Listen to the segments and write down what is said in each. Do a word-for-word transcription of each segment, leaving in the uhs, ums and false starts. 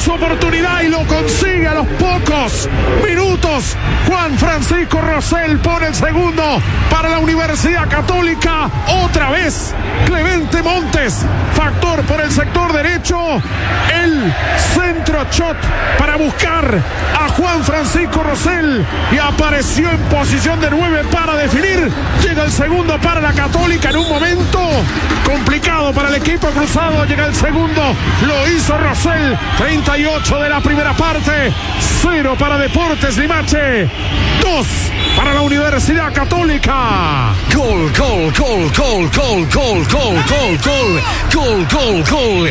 su oportunidad y lo consigue a los pocos minutos. Juan Francisco Rosell pone el segundo para la Universidad Católica. Otra vez Clemente Montes, factor por el sector derecho. El centro shot para buscar a Juan Francisco Rosell y apareció en posición de nueve para definir. Llega el segundo para la Católica en un momento complicado para el equipo cruzado. Llega el segundo, lo hizo Rosell. treinta y ocho de la primera parte, cero para Deportes Limache, dos para la Universidad Católica. Gol, gol, gol, gol, gol, gol, gol, gol, gol, gol, gol, gol,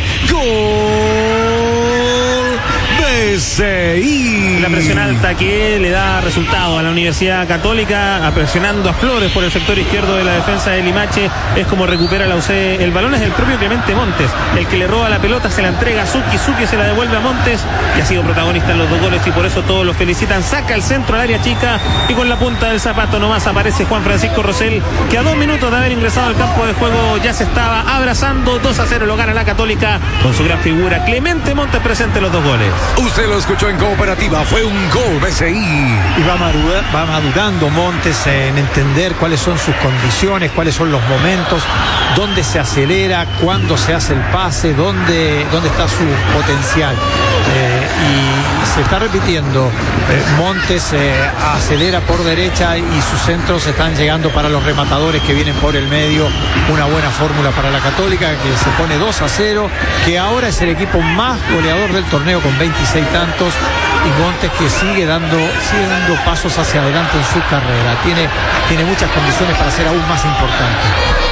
gol. B C I. La presión alta que le da resultado a la Universidad Católica, presionando a Flores por el sector izquierdo de la defensa de Limache. Es como recupera la U C. El balón es del propio Clemente Montes, el que le roba la pelota, se la entrega a Zucchi, Zucchi se la devuelve a Montes, que ha sido protagonista en los dos goles y por eso todos lo felicitan. Saca el centro al área chica y con la punta del zapato nomás aparece Juan Francisco Rosell, que a dos minutos de haber ingresado al campo de juego ya se estaba abrazando. Dos a cero lo gana la Católica con su gran figura Clemente Montes presente en los dos goles. Usted lo escuchó en Cooperativa, fue un gol B C I. Y va, madura, va madurando Montes en entender cuáles son sus condiciones, cuáles son los momentos, dónde se acelera, cuándo se hace el pase, dónde, dónde está su potencial. Eh, y se está repitiendo. Eh, Montes eh, acelera por derecha y sus centros están llegando para los rematadores que vienen por el medio. Una buena fórmula para la Católica, que se pone dos a cero, que ahora es el equipo más goleador del torneo con veintiséis tantos, y Montes que sigue dando, sigue dando pasos hacia adelante en su carrera. Tiene, tiene muchas condiciones para ser aún más importante.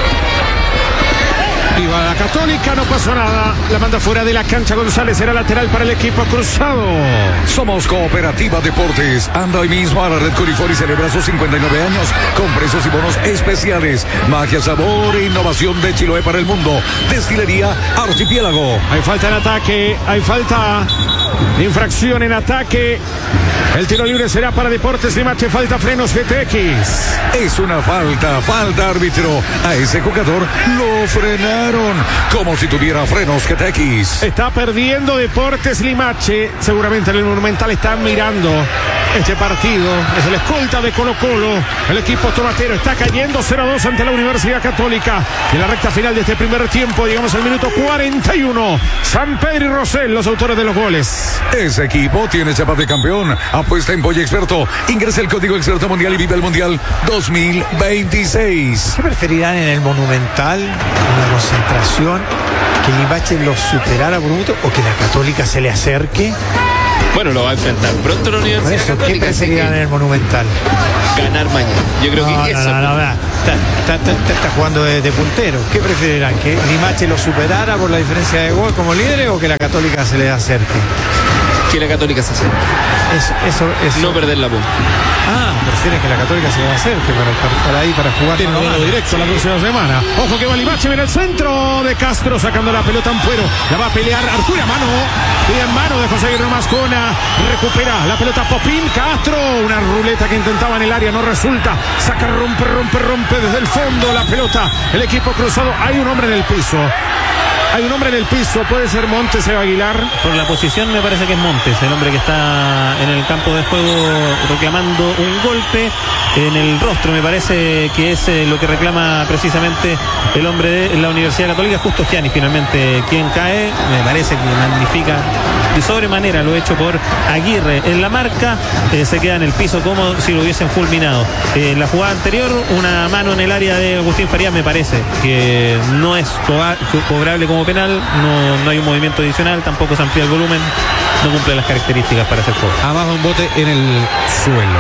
Viva la Católica, no pasó nada. La manda fuera de la cancha. González será lateral para el equipo cruzado. Somos Cooperativa Deportes. Anda hoy mismo a la Red Corifori y celebra sus cincuenta y nueve años con precios y bonos especiales. Magia, sabor e innovación de Chiloé para el mundo. Destilería Archipiélago. Hay falta en ataque, hay falta de infracción en ataque. El tiro libre será para Deportes Limache. Falta Frenos G T X. Es una falta, falta árbitro. A ese jugador lo frenaron como si tuviera frenos G T X. Está perdiendo Deportes Limache. Seguramente en el Monumental están mirando este partido. Es el escolta de Colo Colo. El equipo tomatero está cayendo cero a dos ante la Universidad Católica. En la recta final de este primer tiempo, llegamos al minuto cuarenta y uno. San Pedro y Rosell, los autores de los goles. Ese equipo tiene chapa de campeón. Apuesta en Polla Experto. Ingresa el código Experto Mundial y vive el Mundial dos mil veintiséis. ¿Qué preferirán en el Monumental, en la concentración, que Limache los superara por un minuto o que la Católica se le acerque? Bueno, lo va a enfrentar pronto la Universidad Eso, Católica. ¿qué preferirán en el Monumental? Ganar mañana. Yo creo No, que no, eso. no, no, no. Está, está, está, está jugando de, de puntero. ¿Qué preferirán? ¿Que Limache lo superara por la diferencia de gol como líder o que la Católica se le acerque? Que la Católica se acerque. Eso, eso, eso. No perder la punta. Ah, prefieren que la Católica se le acerque para, para, para ahí, para jugar. Tiene mano a duelo mano. directo la próxima semana. Ojo que va Limache, viene el centro de Castro sacando la pelota en Ampuero. La va a pelear Arturo a mano. Y en mano de José Guillermo Mascona. Recupera la pelota Popín. Castro, una ruleta que intentaba en el área, no resulta. Saca, rompe, rompe, rompe desde el fondo la pelota. El equipo cruzado. Hay un hombre en el piso. Hay un hombre en el piso, puede ser Montes, Eva Aguilar. Por la posición me parece que es Montes, el hombre que está en el campo de juego reclamando un golpe en el rostro. Me parece que es eh, lo que reclama precisamente el hombre de la Universidad Católica, Justo Gianni, finalmente quien cae. Me parece que magnifica de sobremanera lo hecho por Aguirre en la marca. Eh, se queda en el piso como si lo hubiesen fulminado. Eh, en la jugada anterior, una mano en el área de Agustín Farías, me parece que no es co- cobrable como penal, no, no hay un movimiento adicional, tampoco se amplía el volumen, no cumple las características para ser cobro. Además un bote en el suelo.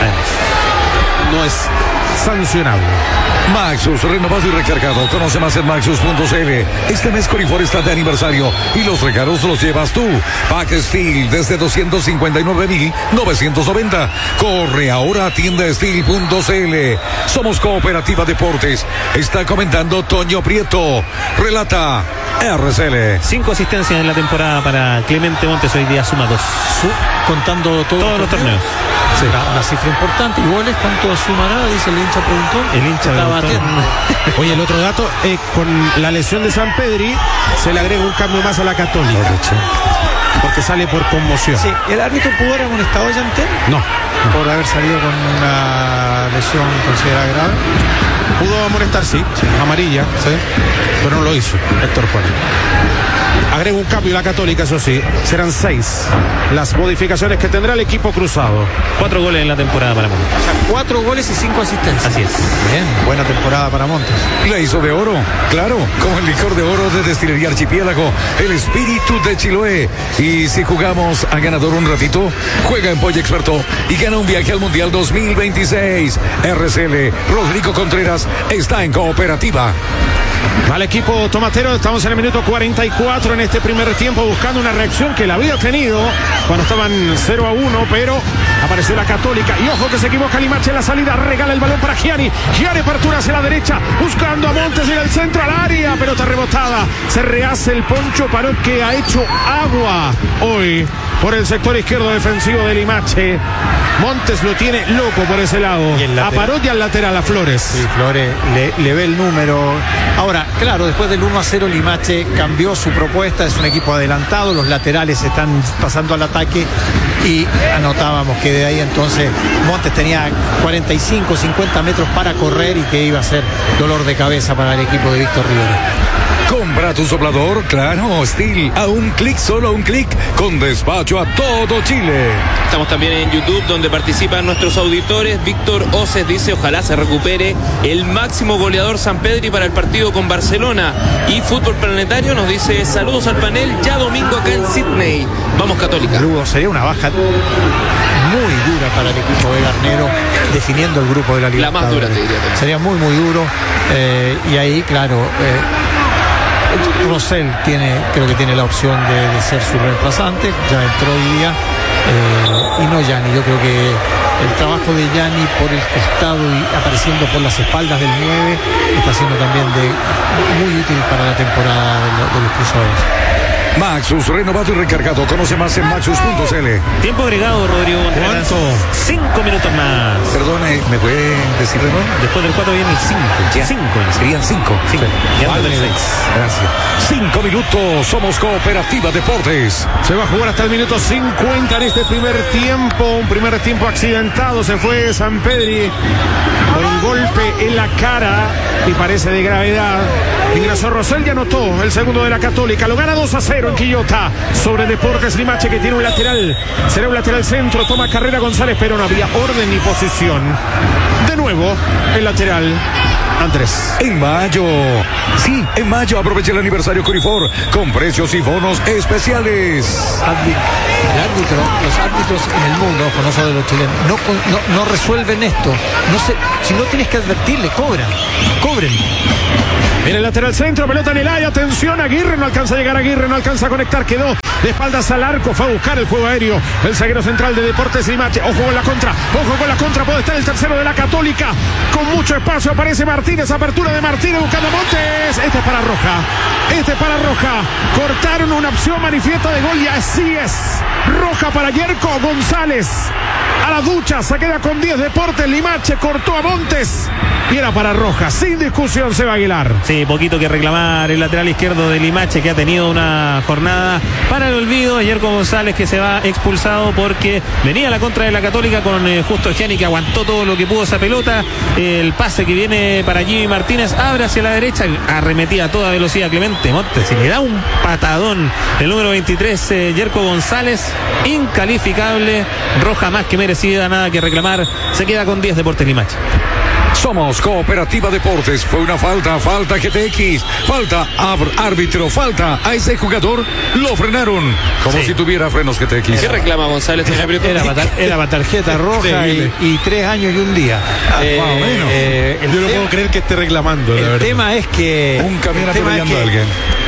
No es sancionable. Maxus, renovado y recargado. Conoce más en maxus punto c l. Este mes Corifor está de aniversario y los regalos los llevas tú. Pack Steel desde doscientos cincuenta y nueve mil novecientos noventa. Corre ahora a tienda steel punto c l. Somos Cooperativa Deportes. Está comentando Toño Prieto. Relata R C L. Cinco asistencias en la temporada para Clemente Montes, hoy día suma dos. Su, contando todo Todos los torneos. Sí. Una, una cifra importante. ¿Y goles cuánto sumará? Dice el hincha preguntó. El hincha estaba preguntó. atento. Oye, el otro dato, eh, con la lesión de San Pedri, se le agrega un cambio más a la Católica. porque sale por conmoción. Sí, ¿el árbitro pudo haber amonestado a Yantén? No. Por haber salido con una lesión considerada grave. Pudo amonestar, sí, amarilla, sí, pero no lo hizo Héctor Juan. Agrega un cambio la Católica, eso sí. Serán seis las modificaciones que tendrá el equipo cruzado. Cuatro goles en la temporada para Montes. O sea, cuatro goles y cinco asistencias. Así es. Bien, buena temporada para Montes. La hizo de oro, claro, como el licor de oro de Destilería Archipiélago, el espíritu de Chiloé. Y si jugamos a ganador un ratito, juega en Pollo Experto y gana un viaje al Mundial dos mil veintiséis. R C L Rodrigo Contreras está en cooperativa. Al equipo tomatero, estamos en el minuto cuarenta y cuatro en este primer tiempo, buscando una reacción que la había tenido cuando estaban cero a uno, pero apareció la Católica. Y ojo que se equivoca Limache en la salida, regala el balón para Gianni. Gianni apertura hacia la derecha, buscando a Montes en el centro al área, pelota rebotada. Se rehace el Poncho Parot, que ha hecho agua hoy por el sector izquierdo defensivo de Limache. Montes lo tiene loco por ese lado. A Parot y al lateral, a Flores. Sí, Flores le, le ve el número. Ahora, claro, después del uno a cero Limache cambió su propuesta, es un equipo adelantado, los laterales están pasando al ataque y anotábamos que de ahí entonces Montes tenía cuarenta y cinco, cincuenta metros para correr y que iba a ser dolor de cabeza para el equipo de Víctor Rivera. Compra tu soplador, claro, Steel, a un clic, solo a un clic, con despacho a todo Chile. Estamos también en YouTube, donde participan nuestros auditores. Víctor Oces dice: ojalá se recupere el máximo goleador Sampedri para el partido con Barcelona. Y Fútbol Planetario nos dice: saludos al panel, ya domingo acá en Sydney. Vamos Católica. Lugo, sería una baja muy dura para el equipo de Garnero, definiendo el grupo de la Liga. La más dura, te diría. Sería muy, muy duro. Eh, y ahí, claro, eh, Rosell tiene, creo que tiene la opción de, de ser su reemplazante. Ya entró hoy día. Eh, y no Gianni, yo creo que el trabajo de Gianni por el costado y apareciendo por las espaldas del nueve está siendo también de muy útil para la temporada de, lo, de los cruzadores. Maxus, renovado y recargado. Conoce más en maxus punto c l. Tiempo agregado, Rodrigo. ¿Cuánto? Cinco minutos más. Perdone, ¿me puede decir de nuevo? Después del cuatro viene el cinco. Ya. Cinco. Serían cinco. Cinco. Ya Vale. antes del seis. Gracias. Cinco minutos. Somos Cooperativa Deportes. Se va a jugar hasta el minuto cincuenta en este primer tiempo. Un primer tiempo accidentado. Se fue Sampedri por un golpe en la cara y parece de gravedad. Ingresó Rosell y anotó el segundo de la Católica. Lo gana dos a cero en Quillota sobre Deportes Limache, que tiene un lateral. Será un lateral centro. Toma carrera González, pero no había orden ni posición. De nuevo, el lateral. Andrés. En mayo, sí, en mayo aprovecha el aniversario Corifor con precios y bonos especiales. El árbitro, los árbitros en el mundo, ojo, no solo de los chilenos, no, no, no resuelven esto. No sé, si no tienes que advertirle, cobran, cobren. En el lateral centro, pelota en el área, atención, Aguirre, no alcanza a llegar Aguirre, no alcanza a conectar, quedó de espaldas al arco, fue a buscar el juego aéreo, el zaguero central de Deportes Limache. Ojo con la contra, ojo con la contra, puede estar el tercero de la Católica, con mucho espacio aparece Martínez, apertura de Martínez buscando a Montes, este es para Roja, este es para Roja, cortaron una opción manifiesta de gol y así es, Roja para Yerko González, a la ducha, se queda con diez Deportes Limache, cortó a Montes y era para Roja, sin discusión Seba Aguilar. Sí, poquito que reclamar el lateral izquierdo de Limache, que ha tenido una jornada para el olvido. Yerko González, que se va expulsado porque venía a la contra de la Católica con eh, Justo Gianni, que aguantó todo lo que pudo esa pelota. El pase que viene para Jimmy Martínez, abre hacia la derecha, arremetía a toda velocidad Clemente Montes y le da un patadón el número veintitrés, eh, Yerko González, incalificable. Roja más que merecida, nada que reclamar, se queda con diez Deportes Limache. Somos Cooperativa Deportes. Fue una falta, falta G T X, falta árbitro, falta a ese jugador. Lo frenaron como sí. si tuviera frenos G T X. ¿Qué reclama González? Era, era para tarjeta roja y, y tres años y un día. Ah, eh, wow, bueno. eh, Yo no puedo creer que esté reclamando. El verdad. tema es que un camión atropellando a alguien.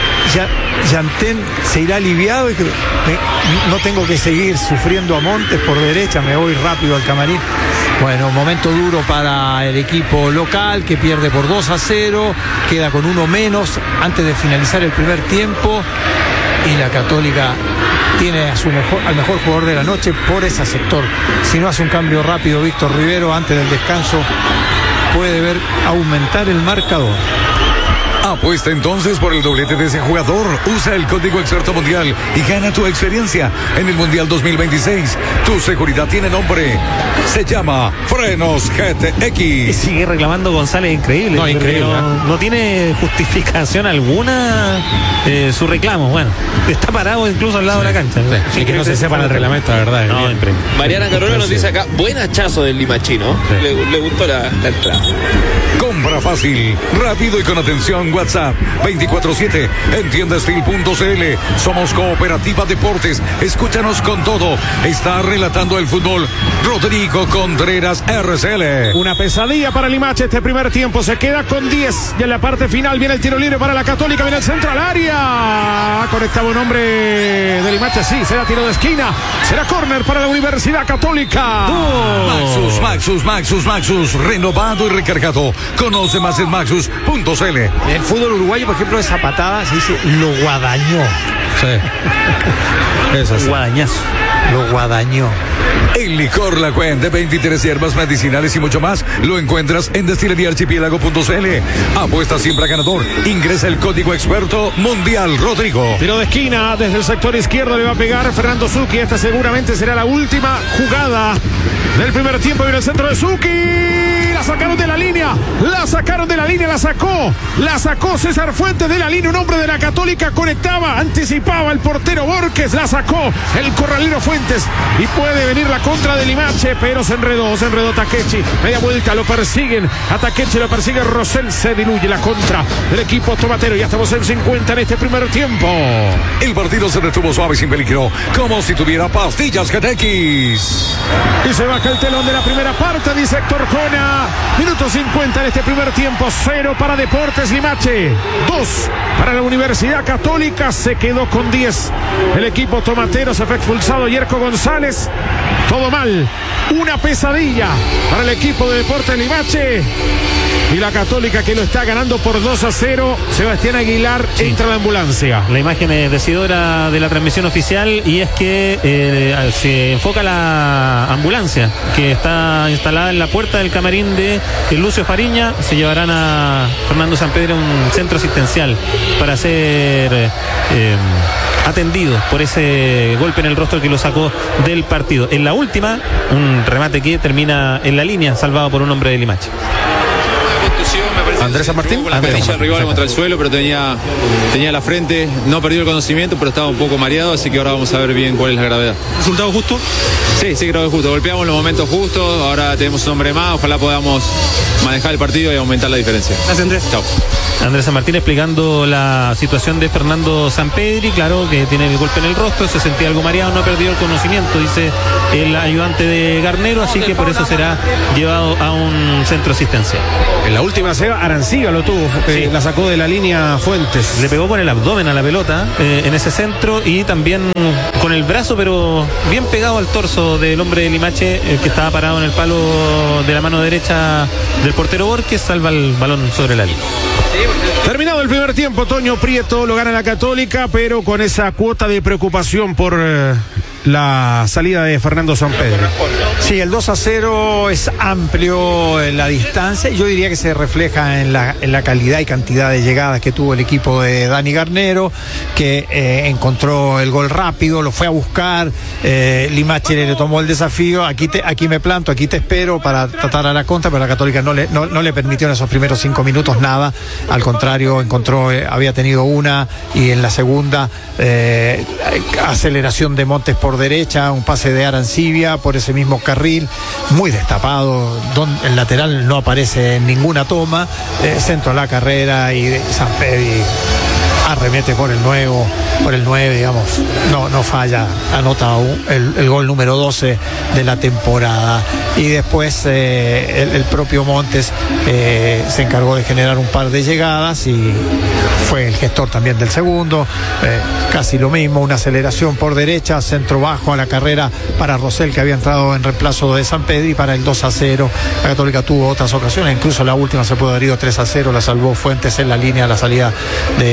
Yantén se irá aliviado y que no tengo que seguir sufriendo a Montes por derecha, me voy rápido al camarín. Bueno, momento duro para el equipo local, que pierde por dos a cero, queda con uno menos antes de finalizar el primer tiempo, y la Católica tiene a su mejor, al mejor jugador de la noche por ese sector. Si no hace un cambio rápido Víctor Rivero antes del descanso, puede ver aumentar el marcador. Apuesta entonces por el doblete de ese jugador. Usa el código Experto Mundial y gana tu experiencia en el Mundial dos mil veintiséis. Tu seguridad tiene nombre. Se llama Frenos G T Y X. sigue reclamando González, increíble. No, increíble, No, ¿eh? no tiene justificación alguna eh, su reclamo. Bueno, está parado incluso al lado de la cancha. Sí, y que no se sepa el reglamento, la verdad. No, bien. impresión. Mariana Carola nos dice acá, buen hachazo del Limachino. Le, le gustó la, la entrada. Compra fácil, rápido y con atención. WhatsApp veinticuatro siete en tiendastil punto c l. Somos Cooperativa Deportes. Escúchanos con todo. Está relatando el fútbol Rodrigo Contreras R C L. Una pesadilla para Limache este primer tiempo. Se queda con diez. Y en la parte final viene el tiro libre para la Católica. Viene el centro al área. Conectaba un hombre de Limache. Sí, será tiro de esquina. Será córner para la Universidad Católica. Maxus, Maxus, Maxus, Maxus. Renovado y recargado. Conoce más en maxus punto c l. En el fútbol uruguayo, por ejemplo, esa patada se dice lo guadañó. Sí. Eso sí. Guadañazo. Lo guadañó. El licor La Cuen de veintitrés hierbas medicinales y mucho más lo encuentras en destilería archipiélago punto c l. Apuesta siempre a ganador. Ingresa el código Experto Mundial Rodrigo. Tiro de esquina desde el sector izquierdo le va a pegar Fernando Zucchi. Esta seguramente será la última jugada del primer tiempo. Viene el centro de Zucchi. La sacaron de la línea. La sacaron de la línea. La sacó. La sacó César Fuentes de la línea. Un hombre de la Católica conectaba. Anticipaba el portero Borges. La sacó el corralero Fuentes. Y puede venir la contra de Limache. Pero se enredó. Se enredó Takechi. Media vuelta. Lo persiguen. A Takechi lo persigue Rosell. Se diluye la contra del equipo tomatero. Ya estamos en cincuenta en este primer tiempo. El partido se detuvo suave sin peligro, como si tuviera pastillas G T X. Y se baja el telón de la primera parte, dice Héctor Jona. Minuto cincuenta en este primer tiempo. Cero para Deportes Limache. Dos para la Universidad Católica. Se quedó con diez. El equipo tomatero. Se fue expulsado Yerko González. Todo mal. Una pesadilla para el equipo de Deportes Limache. Y la Católica que lo está ganando por dos a cero. Sebastián Aguilar Sí. entra a la ambulancia. La imagen es decidora de la transmisión oficial y es que eh, se enfoca la ambulancia que está instalada en la puerta del camarín de Lucio Fariña. Se llevarán a Fernando Sampedri a un centro asistencial para ser eh, atendido por ese golpe en el rostro que lo sacó del partido. En la última, un remate que termina en la línea, salvado por un hombre de Limache. Andrés San Martín. Con la Andrés canilla San Martín, rival contra el suelo, pero tenía, tenía la frente, no perdió el conocimiento, pero estaba un poco mareado, así que ahora vamos a ver bien cuál es la gravedad. ¿Resultado justo? Sí, sí, creo que es justo. Golpeamos en los momentos justos, ahora tenemos un hombre más, ojalá podamos manejar el partido y aumentar la diferencia. Gracias, Andrés. Chao. Andrés San Martín explicando la situación de Fernando Sampedri, claro que tiene el golpe en el rostro, se sentía algo mareado, no ha perdido el conocimiento, dice el ayudante de Garnero, así que por eso será llevado a un centro asistencial. En la última Seba Arancibia lo tuvo. eh, Sí. La sacó de la línea Fuentes. Le pegó con el abdomen a la pelota eh, en ese centro y también con el brazo, pero bien pegado al torso del hombre de Limache, el que estaba parado en el palo de la mano derecha del portero Borges, salva el balón sobre la línea. Terminado el primer tiempo, Toño Prieto lo gana la Católica, pero con esa cuota de preocupación por eh, la salida de Fernando Sampedri. Sí, el dos a cero es amplio en la distancia y yo diría que se refleja en la, en la calidad y cantidad de llegadas que tuvo el equipo de Dani Garnero, que eh, encontró el gol rápido, lo fue a buscar, eh, Limache le tomó el desafío, aquí, te, aquí me planto, aquí te espero para tratar a la contra, pero la Católica no le, no, no le permitió en esos primeros cinco minutos nada, al contrario, encontró, eh, había tenido una y en la segunda eh, aceleración de Montes por derecha, un pase de Arancibia por ese mismo carril, muy destapado, don, el lateral no aparece en ninguna toma, eh, centro a la carrera y Sampedri arremete por el nuevo, por el nueve, digamos, no, no falla, anota un, el, el gol número doce de la temporada. Y después eh, el, el propio Montes eh, se encargó de generar un par de llegadas y fue el gestor también del segundo, eh, casi lo mismo, una aceleración por derecha, centro bajo a la carrera para Rosell, que había entrado en reemplazo de Sampedri, para el dos a cero. La Católica tuvo otras ocasiones, incluso la última se pudo haber ido tres a cero, la salvó Fuentes en la línea a la salida de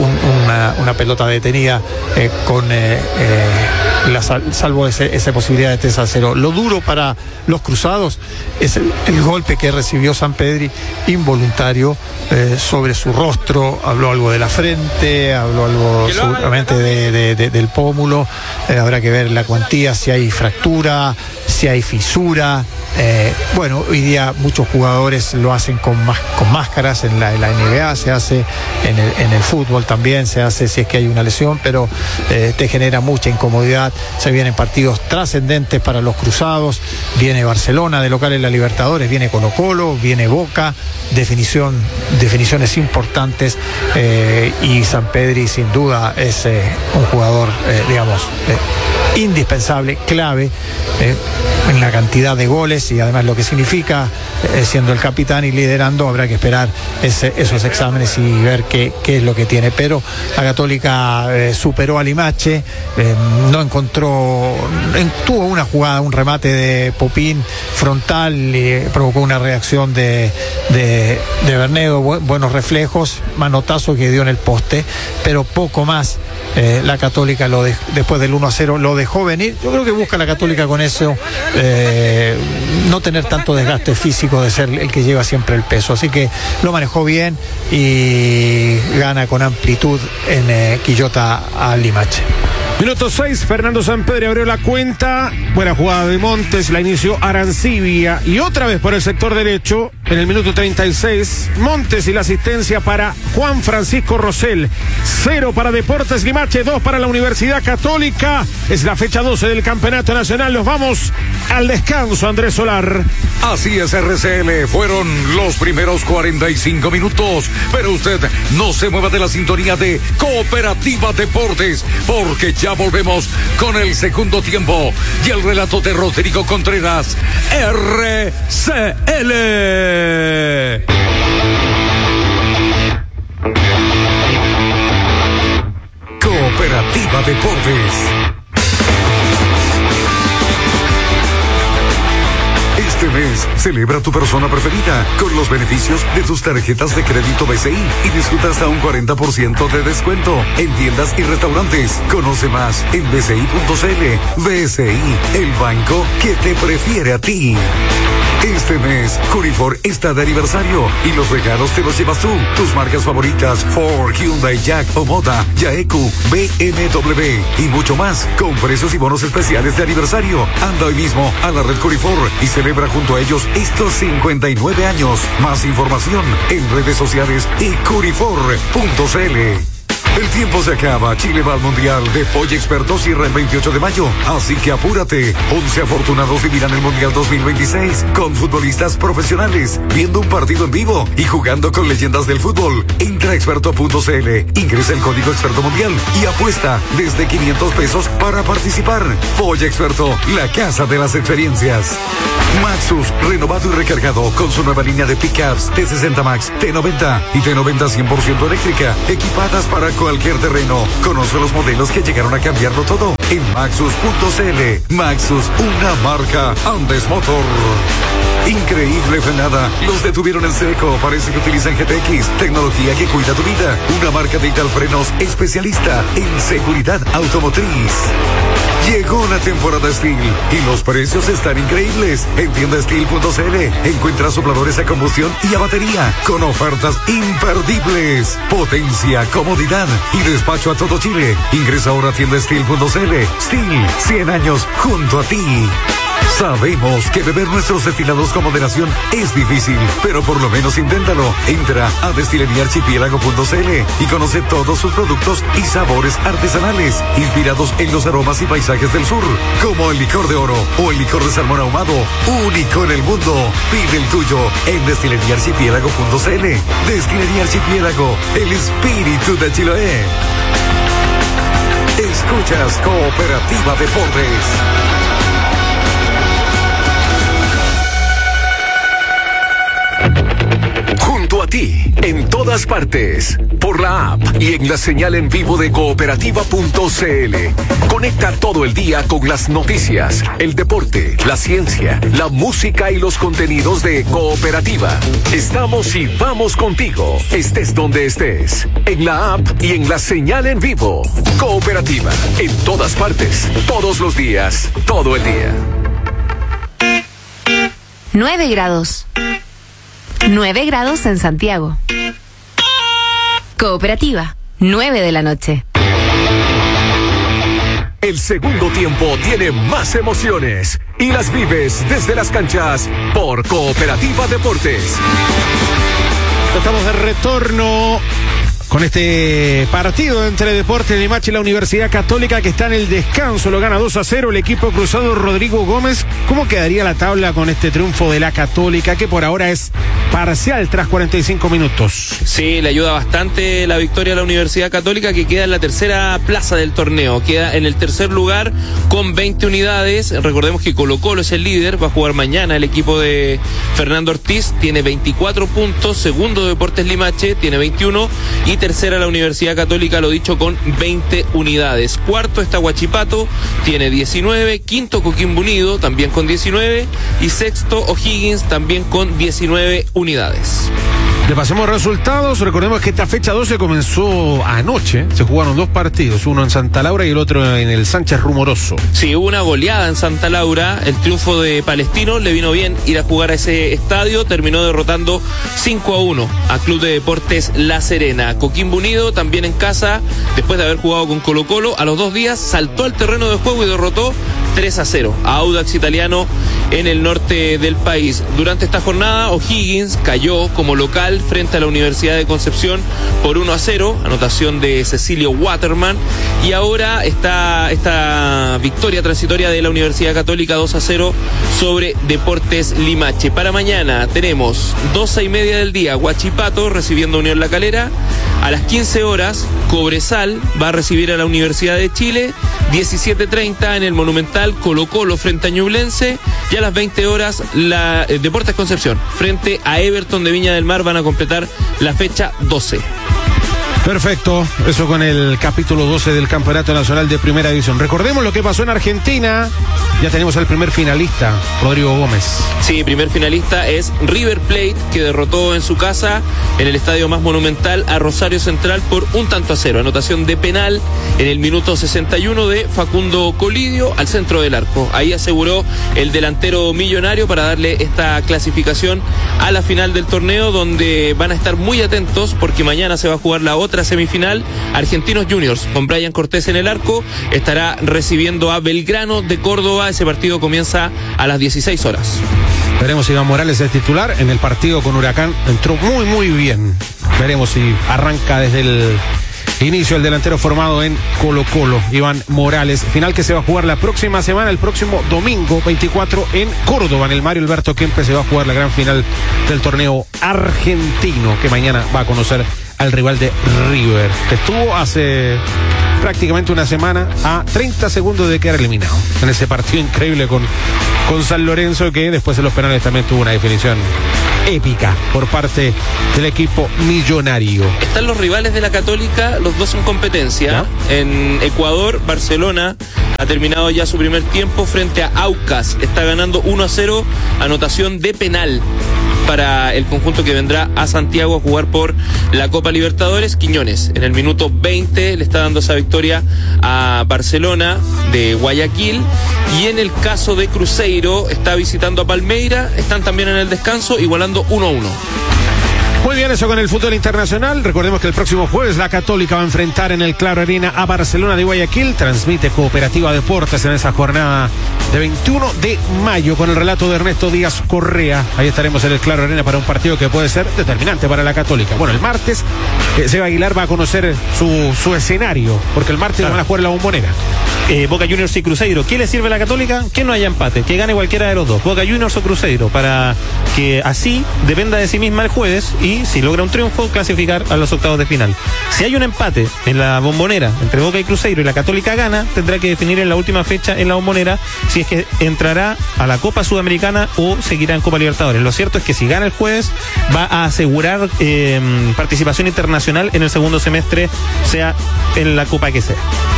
un, una, una pelota detenida eh, con eh, eh, la, salvo ese, esa posibilidad de tres a cero. Lo duro para los cruzados es el, el golpe que recibió Sampedri involuntario eh, sobre su rostro. Habló algo de la frente, habló algo seguramente de, de, de, del pómulo. Eh, habrá que ver la cuantía, si hay fractura, si hay fisura. Eh, bueno, hoy día muchos jugadores lo hacen con, más, con máscaras en la, en la N B A, se hace en el, en el fútbol también, se hace si es que hay una lesión, pero eh, te genera mucha incomodidad. Se vienen partidos trascendentes para los cruzados, viene Barcelona de local en la Libertadores, viene Colo Colo, viene Boca, definición, definiciones importantes eh, y Sampedri sin duda es eh, un jugador, eh, digamos, eh, indispensable, clave eh, en la cantidad de goles y además lo que significa eh, siendo el capitán y liderando. Habrá que esperar ese, esos exámenes y ver qué, qué es lo que tiene, pero la Católica eh, superó a Limache, eh, no encontró, en, tuvo una jugada, un remate de Popín frontal y provocó una reacción de, de, de Bernedo, bu buenos reflejos, manotazo que dio en el poste, pero poco más. Eh, la Católica lo de, después del uno a cero lo dejó venir. Yo creo que busca la Católica con eso eh, no tener tanto desgaste físico de ser el que lleva siempre el peso, así que lo manejó bien y gana con amplitud en eh, Quillota a Limache. Minuto seis, Fernando Sampedri abrió la cuenta. Buena jugada de Montes, la inició Arancibia. Y otra vez por el sector derecho, en el minuto treinta y seis, Montes y la asistencia para Juan Francisco Rosell. Cero para Deportes Limache, dos para la Universidad Católica. Es la fecha doce del Campeonato Nacional. Nos vamos al descanso, Andrés Solar. Así es, R C L. Fueron los primeros cuarenta y cinco minutos. Pero usted no se mueva de la sintonía de Cooperativa Deportes, porque ya volvemos con el segundo tiempo y el relato de Rodrigo Contreras, R C L. Cooperativa Deportes. Este mes, celebra tu persona preferida con los beneficios de tus tarjetas de crédito B C I y disfruta hasta un cuarenta por ciento de descuento en tiendas y restaurantes. Conoce más en b c i punto c l. B C I, el banco que te prefiere a ti. Este mes, Curifor está de aniversario y los regalos te los llevas tú. Tus marcas favoritas, Ford, Hyundai, Jack, Omoda, Yaeku, B M W y mucho más, con precios y bonos especiales de aniversario. Anda hoy mismo a la red Curifor y celebra junto a ellos estos cincuenta y nueve años. Más información en redes sociales y curifor punto c l. El tiempo se acaba. Chile va al Mundial de Polla Experto, cierra el veintiocho de mayo. Así que apúrate. once afortunados vivirán el Mundial dos mil veintiséis con futbolistas profesionales, viendo un partido en vivo y jugando con leyendas del fútbol. Entra a experto punto c l, ingresa el código Experto Mundial y apuesta desde quinientos pesos para participar. Polla Experto, la casa de las experiencias. Maxus, renovado y recargado con su nueva línea de pickups T sesenta Max, T noventa y T noventa cien por ciento eléctrica, equipadas para cualquier terreno. Conoce los modelos que llegaron a cambiarlo todo en maxus punto c l. Maxus, una marca Andes Motor. Increíble frenada. Los detuvieron en seco. Parece que utilizan G T X, tecnología que cuida tu vida. Una marca de Italfrenos especialista en seguridad automotriz. Llegó la temporada Steel y los precios están increíbles. En tienda steel punto c l encuentras sopladores a combustión y a batería con ofertas imperdibles. Potencia, comodidad y despacho a todo Chile. Ingresa ahora a tienda steel punto c l. Steel, cien años junto a ti. Sabemos que beber nuestros destilados con moderación es difícil, pero por lo menos inténtalo. Entra a destilería archipiélago punto c l y conoce todos sus productos y sabores artesanales, inspirados en los aromas y paisajes del sur, como el licor de oro o el licor de salmón ahumado, único en el mundo. Pide el tuyo en destilería archipiélago punto c l. Destilería Archipiélago, el espíritu de Chiloé. Escuchas Cooperativa Deportes. junto a ti, en todas partes, por la app y en la señal en vivo de cooperativa punto c l. Conecta todo el día con las noticias, el deporte, la ciencia, la música y los contenidos de Cooperativa. Estamos y vamos contigo, estés donde estés, en la app y en la señal en vivo. Cooperativa, en todas partes, todos los días, todo el día. nueve grados. nueve grados en Santiago. Cooperativa, nueve de la noche. El segundo tiempo tiene más emociones y las vives desde las canchas por Cooperativa Deportes. Estamos de retorno con este partido entre Deportes Limache y la Universidad Católica, que está en el descanso. Lo gana dos a cero el equipo cruzado Rodrigo Gómez. ¿Cómo quedaría la tabla con este triunfo de la Católica, que por ahora es parcial tras cuarenta y cinco minutos? Sí, le ayuda bastante la victoria a la Universidad Católica, que queda en la tercera plaza del torneo. Queda en el tercer lugar con veinte unidades. Recordemos que Colo Colo es el líder, va a jugar mañana el equipo de Fernando Ortiz, tiene veinticuatro puntos. Segundo Deportes Limache, tiene veintiuno. Y tercera la Universidad Católica, lo dicho, con veinte unidades. Cuarto está Huachipato, tiene diecinueve. Quinto Coquimbo Unido, también con diecinueve. Y sexto O'Higgins, también con diecinueve unidades. Repasemos resultados. Recordemos que esta fecha doce comenzó anoche. Se jugaron dos partidos, uno en Santa Laura y el otro en el Sánchez Rumoroso. Sí, hubo una goleada en Santa Laura. El triunfo de Palestino le vino bien ir a jugar a ese estadio. Terminó derrotando cinco a uno a Club de Deportes La Serena. Coquimbo Unido, también en casa, después de haber jugado con Colo Colo, a los dos días saltó al terreno de juego y derrotó tres a cero a Audax Italiano en el norte del país. Durante esta jornada, O'Higgins cayó como local frente a la Universidad de Concepción por uno a cero, anotación de Cecilio Waterman, y ahora está esta victoria transitoria de la Universidad Católica dos a cero sobre Deportes Limache. Para mañana tenemos doce y media del día Huachipato recibiendo Unión La Calera. A las quince horas, Cobresal va a recibir a la Universidad de Chile. diecisiete treinta en el Monumental, Colo Colo frente a Ñublense. Y a las veinte horas, la eh, Deportes Concepción frente a Everton de Viña del Mar van a completar la fecha doce. Perfecto, eso con el capítulo doce del Campeonato Nacional de Primera División. Recordemos lo que pasó en Argentina. Ya tenemos al primer finalista, Rodrigo Gómez. Sí, primer finalista es River Plate, que derrotó en su casa, en el estadio más monumental, a Rosario Central por un tanto a cero. Anotación de penal en el minuto sesenta y uno de Facundo Colidio al centro del arco. Ahí aseguró el delantero millonario para darle esta clasificación a la final del torneo, donde van a estar muy atentos porque mañana se va a jugar la otra semifinal. Argentinos Juniors con Brian Cortés en el arco estará recibiendo a Belgrano de Córdoba. Ese partido comienza a las dieciséis horas. Veremos si Iván Morales es titular. En el partido con Huracán entró muy muy bien. Veremos si arranca desde el inicio el delantero formado en Colo Colo, Iván Morales. Final que se va a jugar la próxima semana, el próximo domingo veinticuatro en Córdoba, en el Mario Alberto Kempes se va a jugar la gran final del torneo argentino, que mañana va a conocer al rival de River, que estuvo hace prácticamente una semana a treinta segundos de quedar eliminado en ese partido increíble con, con San Lorenzo, que después de los penales también tuvo una definición épica por parte del equipo millonario. Están los rivales de la Católica, los dos en competencia. ¿Ya? En Ecuador, Barcelona ha terminado ya su primer tiempo frente a Aucas. Está ganando uno a cero, anotación de penal para el conjunto que vendrá a Santiago a jugar por la Copa Libertadores. Quiñones en el minuto veinte le está dando esa victoria a Barcelona de Guayaquil. Y en el caso de Cruzeiro, está visitando a Palmeira, están también en el descanso, igualando uno a uno. Muy bien, eso con el fútbol internacional. Recordemos que el próximo jueves la Católica va a enfrentar en el Claro Arena a Barcelona de Guayaquil. Transmite Cooperativa Deportes en esa jornada de veintiuno de mayo con el relato de Ernesto Díaz Correa. Ahí estaremos en el Claro Arena para un partido que puede ser determinante para la Católica. Bueno, el martes eh, Seba Aguilar va a conocer su, su escenario, porque el martes claro. van a jugar la Bombonera. eh, Boca Juniors y Cruzeiro. ¿Qué le sirve a la Católica? Que no haya empate, que gane cualquiera de los dos, Boca Juniors o Cruzeiro, para que así dependa de sí misma el jueves y si logra un triunfo, clasificar a los octavos de final. Si hay un empate en la Bombonera entre Boca y Cruzeiro y la Católica gana, tendrá que definir en la última fecha en la Bombonera si es que entrará a la Copa Sudamericana o seguirá en Copa Libertadores. Lo cierto es que si gana el jueves va a asegurar eh, participación internacional en el segundo semestre, sea en la Copa que sea.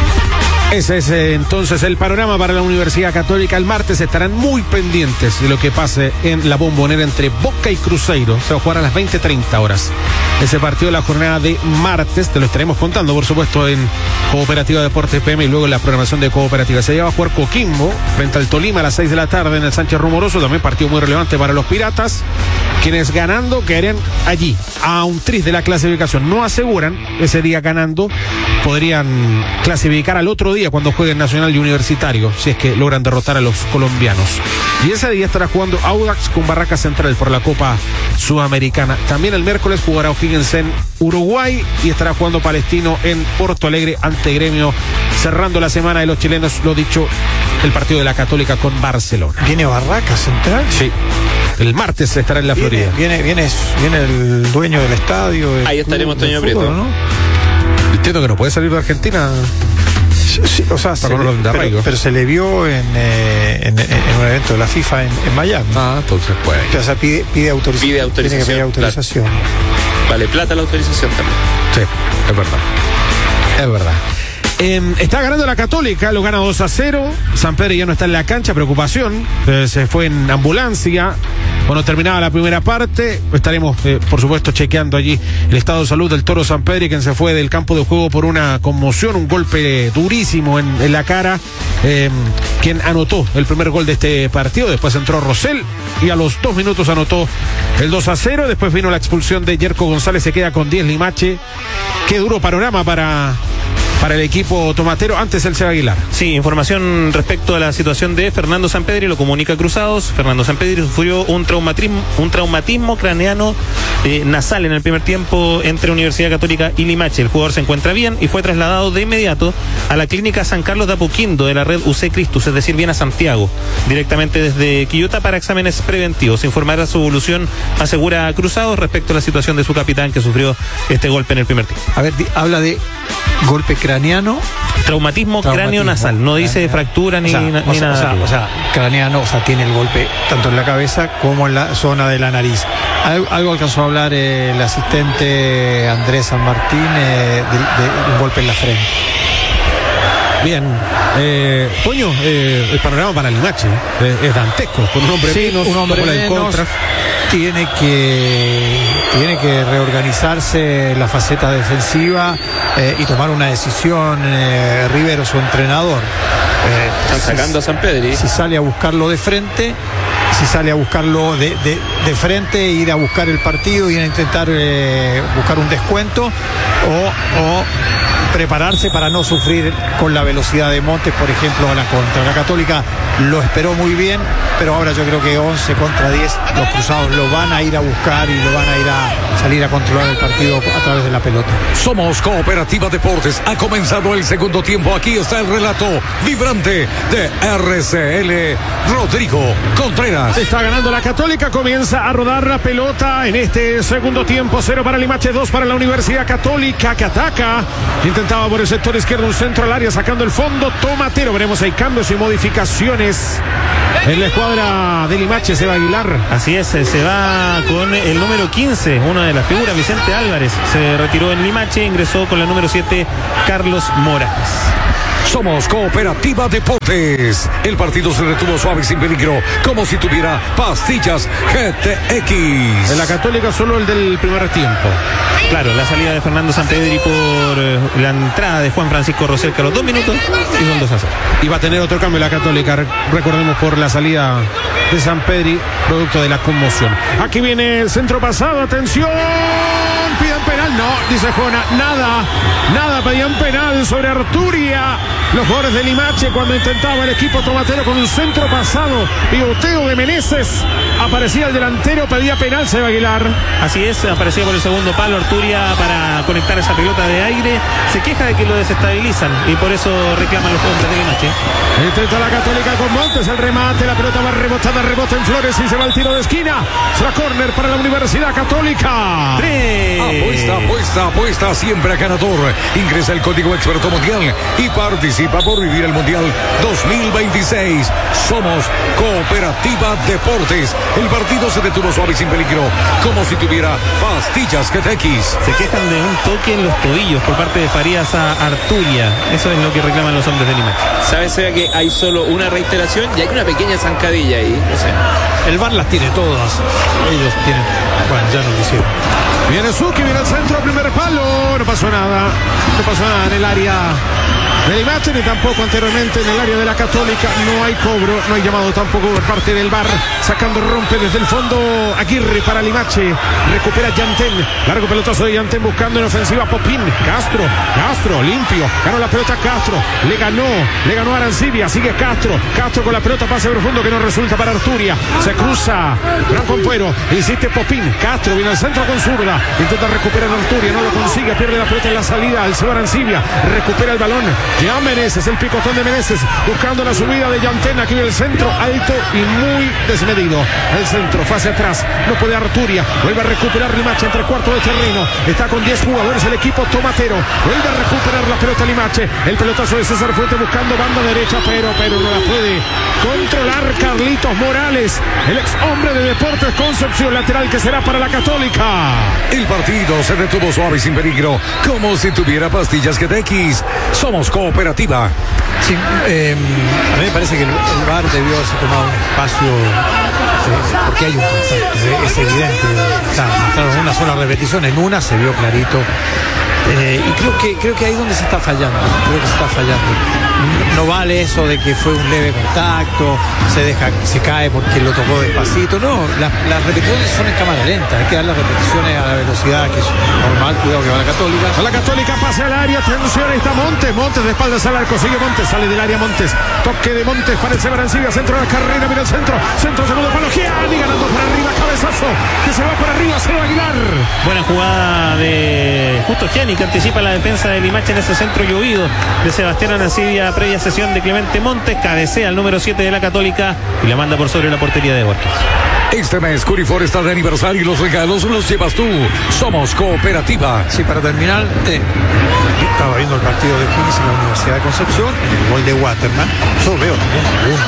Ese es eh, entonces el panorama para la Universidad Católica. El martes estarán muy pendientes de lo que pase en la Bombonera entre Boca y Cruzeiro. Se va a jugar a las veinte treinta horas. Ese partido de la jornada de martes, te lo estaremos contando, por supuesto, en Cooperativa Deportes P M y luego en la programación de Cooperativa. Se va a jugar Coquimbo frente al Tolima a las seis de la tarde en el Sánchez Rumoroso. También partido muy relevante para los Piratas, quienes ganando quedarían allí a un tris de la clasificación. No aseguran ese día ganando, podrían clasificar al otro día cuando jueguen Nacional y Universitario, si es que logran derrotar a los colombianos. Y ese día estará jugando Audax con Barraca Central por la Copa Sudamericana. También el miércoles jugará O'Higgins en Uruguay y estará jugando Palestino en Porto Alegre ante Gremio, cerrando la semana de los chilenos, lo dicho, el partido de la Católica con Barcelona. ¿Viene Barraca Central? Sí. El martes estará en la viene, Florida. Viene, viene, viene el dueño del estadio. Ahí estaremos, Toño Prieto, ¿no? Entiendo que no puede salir de Argentina. Sí, o sea, se le, pero, pero se le vio en, eh, en, en un evento de la FIFA en, en Miami. Ah, entonces puede. O sea, pide, pide autorización. Pide autorización. Tiene que pedir autorización. Claro. Vale plata la autorización también. Sí, es verdad. Es verdad. Eh, está ganando la Católica, lo gana dos a cero. San Pedro ya no está en la cancha, preocupación. Eh, se fue en ambulancia. Cuando terminaba la primera parte, estaremos, eh, por supuesto, chequeando allí el estado de salud del Toro San Pedro, quien se fue del campo de juego por una conmoción, un golpe durísimo en, en la cara. Eh, quien anotó el primer gol de este partido. Después entró Rosell y a los dos minutos anotó el dos a cero. Después vino la expulsión de Yerko González, se queda con diez Limache. Qué duro panorama para... para el equipo tomatero. Antes el Seba Aguilar. Sí, información respecto a la situación de Fernando Sampedri, lo comunica Cruzados. Fernando Sampedri sufrió un traumatismo, un traumatismo craneano eh, nasal en el primer tiempo entre Universidad Católica y Limache. El jugador se encuentra bien y fue trasladado de inmediato a la clínica San Carlos de Apoquindo de la red U C Cristus, es decir, viene a Santiago, directamente desde Quillota para exámenes preventivos. Se informará su evolución, asegura Cruzados, respecto a la situación de su capitán que sufrió este golpe en el primer tiempo. A ver, di, habla de golpe craneano. Traumatismo, traumatismo cráneo nasal, no dice fractura ni, o sea, ni o sea, nada. O sea, o sea, craneano, o sea, tiene el golpe tanto en la cabeza como en la zona de la nariz. Algo, algo alcanzó a hablar eh, el asistente Andrés San Martín eh, de, de un golpe en la frente. Bien, eh, Toño, eh, el panorama para Limache eh, es dantesco, con un hombre sí, menos, un hombre menos, contra. tiene que tiene que reorganizarse la faceta defensiva eh, y tomar una decisión eh, Rivero, su entrenador. Eh, Están sacando si, a San Pedro. Si sale a buscarlo de frente, si sale a buscarlo de, de, de frente, ir a buscar el partido, ir a intentar eh, buscar un descuento o, o prepararse para no sufrir con la velocidad de Montes, por ejemplo, a la contra. La Católica lo esperó muy bien, pero ahora yo creo que once contra diez los Cruzados lo van a ir a buscar y lo van a ir a salir a controlar el partido a través de la pelota. Somos Cooperativa Deportes. Ha comenzado el segundo tiempo. Aquí está el relato vibrante de R C L Rodrigo Contreras. Está ganando la Católica, comienza a rodar la pelota en este segundo tiempo. Cero para Limache, dos para la Universidad Católica, que ataca. Intentaba por el sector izquierdo un centro al área, sacando el fondo tomatero. Veremos hay cambios y modificaciones en la escuadra de Limache. Seba Aguilar. Así es, se va con el número quince, una de las figuras, Vicente Álvarez. Se retiró en Limache, ingresó con la número siete, Carlos Morales. Somos Cooperativa Deportes. El partido se retuvo suave y sin peligro, como si tuviera pastillas G T X. En la Católica solo el del primer tiempo. Claro, la salida de Fernando Sampedri por eh, la entrada de Juan Francisco Rosell, que a los dos minutos y son dos a cero. Y va a tener otro cambio la Católica, recordemos, por la salida de Sampedri, producto de la conmoción. Aquí viene el centro pasado, atención. Piden penal, no, dice Jona, nada, nada, pedían penal sobre Arturia. los jugadores de Limache cuando intentaba el equipo tomatero con un centro pasado, pivoteo de Meneses, aparecía el delantero, pedía penal Seba Aguilar. Así es, aparecía por el segundo palo Arturia para conectar esa pelota de aire, se queja de que lo desestabilizan y por eso reclaman los hombres de Limache. Intenta la Católica con Montes, el remate, la pelota va rebotada, rebota en Flores y se va el tiro de esquina. Será córner para la Universidad Católica. Tres. Apuesta, apuesta, apuesta siempre a ganador. Ingresa el código experto mundial y participa por vivir el Mundial dos mil veintiséis. Somos Cooperativa Deportes. El partido se detuvo suave y sin peligro, como si tuviera pastillas que te X. Se quejan de un toque en los tobillos por parte de Farías a Arturia. Eso es lo que reclaman los hombres de Limache. ¿Sabes, Seba, que hay solo una reiteración y hay una pequeña zancadilla ahí? No sé. El V A R las tiene todas. Ellos tienen. Bueno, ya no lo hicieron. Viene Zucchi, viene al centro, primer palo. No pasó nada. No pasó nada en el área de Limache ni tampoco anteriormente en el área de la Católica. No hay cobro, no hay llamado tampoco por parte del V A R. Sacando rompe desde el fondo Aguirre para Limache. Recupera Yantén. Largo pelotazo de Yantén buscando en ofensiva Popín. Castro, Castro, limpio. Ganó la pelota Castro. Le ganó, le ganó a Arancibia. Sigue Castro. Castro con la pelota, pase profundo que no resulta para Arturia. Se cruza. Gran Compuero. Insiste Popín. Castro viene al centro con zurda. Intenta recuperar a Arturia. No lo consigue. Pierde la pelota en la salida. El señor Arancibia. Recupera el balón. Ya Meneses, el picotón de Meneses, buscando la subida de Yantén, aquí en el centro, alto y muy desmedido. El centro fue hacia atrás, no puede Arturia, vuelve a recuperar Limache entre cuartos de terreno, está con diez jugadores el equipo tomatero, vuelve a recuperar la pelota Limache, el pelotazo de César Fuente buscando banda derecha, pero, pero no la puede controlar Carlitos Morales, el ex hombre de Deportes Concepción, lateral que será para la Católica. El partido se detuvo suave y sin peligro, como si tuviera pastillas que te X. Somos Cooperativa. Sí, eh, a mí me parece que el, el V A R debió haberse tomado un espacio eh, porque hay un contacto, es, es evidente. O sea, mostraron una sola repetición, en una se vio clarito. Eh, y creo que creo que ahí es donde se está fallando, creo que se está fallando. No, no vale eso de que fue un leve contacto, se deja, se cae porque lo tocó despacito. No, las, las repeticiones son en cámara lenta, hay que dar las repeticiones a la velocidad que es normal. Cuidado que va la Católica. A la Católica pasa al área, atención, ahí está Montes, Montes de espaldas al arco, sigue Montes, sale del área Montes, toque de Montes para el Sebarancibia, centro de la carrera, mira el centro, centro segundo palo, Gianni ganando por arriba, cabezazo, que se va por arriba, Seba Aguilar. Buena jugada de Justo Gianni, que anticipa la defensa de Limache en ese centro llovido de Sebastián Arancibia, previa sesión de Clemente Montes, cabecea al número siete de la Católica y la manda por sobre la portería de Borges. Este mes Curifor está de aniversario y los regalos los llevas tú. Somos Cooperativa. Sí, para terminar, eh, yo estaba viendo el partido de Queens en la Universidad de Concepción, en el gol de Waterman. Yo veo también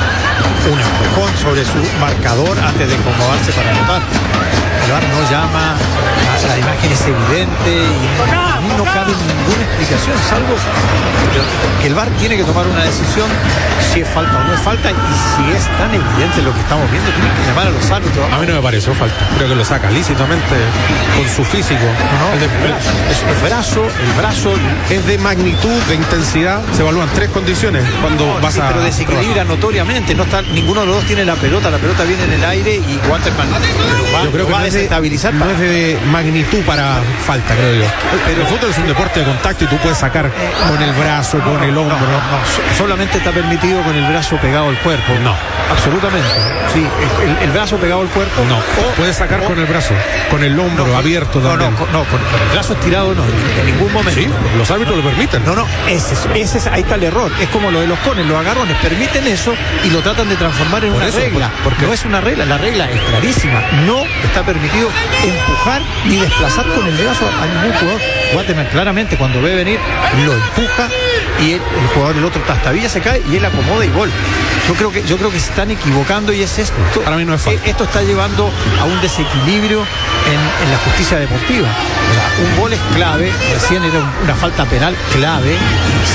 un, un empujón sobre su marcador antes de acomodarse para anotar. El V A R no llama, la, la imagen es evidente y a mí no cabe ninguna explicación, salvo que el V A R tiene que tomar una decisión si es falta o no es falta, y si es tan evidente lo que estamos viendo, tiene que llamar a los árbitros. A mí no me pareció falta, creo que lo saca lícitamente con su físico. No, no, el, de, el, es el brazo, el brazo es de magnitud, de intensidad, se evalúan tres condiciones cuando no, vas sí, a... pero desequilibra probar. Notoriamente, no está, ninguno de los dos tiene la pelota, la pelota viene en el aire y Waterman va, yo creo que va no a desestabilizar. No para... es de magnitud para falta, creo yo. Pero el fútbol es un deporte de contacto y tú puedes sacar con el brazo, con el hombro. No, no, no, solamente está permitido con el brazo pegado al cuerpo. No. Absolutamente. Sí, el, el, el brazo pegado al cuerpo. No. O, puedes sacar o, con el brazo, con el hombro no, abierto no, también. No, no, con, con el brazo estirado no, en, en ningún momento. Sí, los árbitros no, lo permiten. No, no, ese es, ese es, ahí está el error. Es como lo de los cones, los agarrones, permiten eso y lo tratan de transformar en por una eso, regla. Por, porque no es una regla, la regla es clarísima. No está permitido empujar ni desplazar con el brazo a ningún jugador. Waterman claramente cuando ve venir lo empuja y él, el jugador, el otro Tastavilla se cae y él acomoda y gol. Yo creo que yo creo que se están equivocando y es esto. Para mí no es falta. Esto está llevando a un desequilibrio en, en la justicia deportiva. O sea, un gol es clave, recién era una falta penal clave y,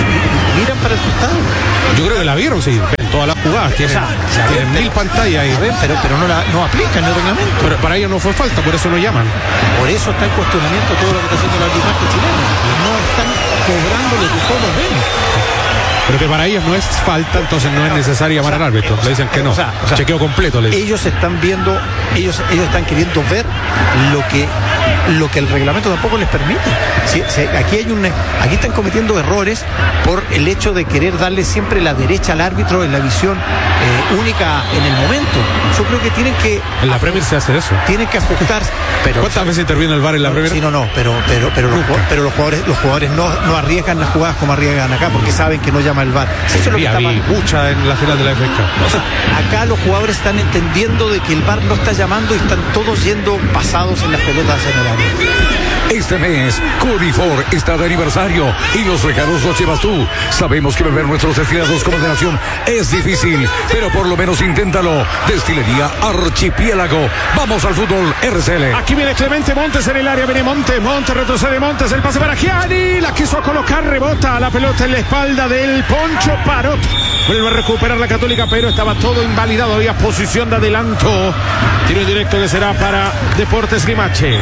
y miran para el costado. Yo creo que la vieron, sí, ven todas las jugadas, tienen, o sea, tienen mil pantallas ahí. Ven, pero, pero no, la, no aplican el reglamento. Pero para ellos no fue falta, por eso lo llaman. Por eso está en cuestionamiento todo lo que está haciendo el arbitraje chileno. No están cobrando lo que todos ven. Pero que para ellos no es falta, entonces no es necesario llamar al árbitro. Le dicen que no. O sea, o sea, chequeo completo. Le dicen. Ellos están viendo, ellos, ellos están queriendo ver lo que, lo que el reglamento tampoco les permite. Si, si aquí hay un, aquí están cometiendo errores por el hecho de querer darle siempre la derecha al árbitro en la visión eh, única en el momento. Yo creo que tienen que. En la Premier se hace eso. Tienen que ajustar. Pero, ¿cuántas veces interviene el V A R en la no, Premier? Sí, no, no, pero, pero, pero, los, pero los jugadores, los jugadores no, no arriesgan las jugadas como arriesgan acá porque saben que no llama el V A R. Eso es lo que está mal. Mucha en la final de la F A Cup. O sea, acá los jugadores están entendiendo de que el V A R no está llamando y están todos yendo pasados en las pelotas en el área. Este mes, Curifor está de aniversario y los regalos los llevas tú. Sabemos que beber nuestros destilados con moderación es difícil, pero por lo menos inténtalo. Destilería Archipiélago. Vamos al fútbol R C L. Aquí viene Clemente Montes en el área, viene Montes, Montes, retrocede Montes, el pase para Gianni, la quiso colocar, rebota la pelota en la espalda del Poncho Parot. Vuelve a recuperar la Católica, pero estaba todo invalidado, había posición de adelanto. Tiro directo que será para Deportes Limache.